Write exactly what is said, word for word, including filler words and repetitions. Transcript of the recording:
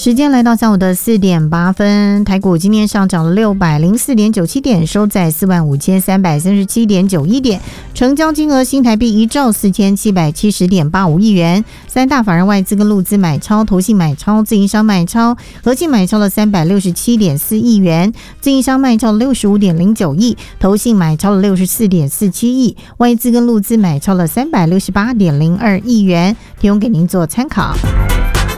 时间来到下午的四点八分，台股今天上涨了六百零四点九七点，收在四万五千三百三十七点九一点，成交金额新台币一兆四千七百七十点八五亿元。三大法人外资跟陆资买超，投信买超，自营商买超，合计买超了三百六十七点四亿元，自营商卖超了六十五点零九亿，投信买超了六十四点四七亿，外资跟陆资买超了三百六十八点零二亿元，提供给您做参考。